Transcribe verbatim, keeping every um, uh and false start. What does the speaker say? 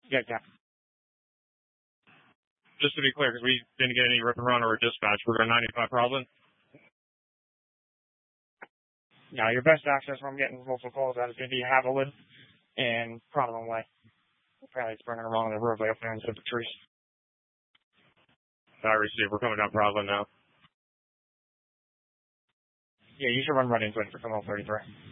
Yeah, yeah. Just to be clear, because we didn't get any rip and run or a dispatch, we're going ninety-five Providence. Now, your best access from getting multiple calls out is going to be Haviland and Providence Way. Apparently it's burning along the roadway up there into the trees. I received. We're coming down Providence now. Yeah, you should run right into it for Come on thirty-three.